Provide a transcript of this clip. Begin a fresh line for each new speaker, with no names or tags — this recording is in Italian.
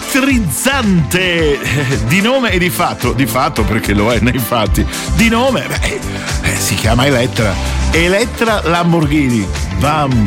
elettrizzante di nome e di fatto perché lo è nei fatti, di nome si chiama Elettra Lamborghini. Bam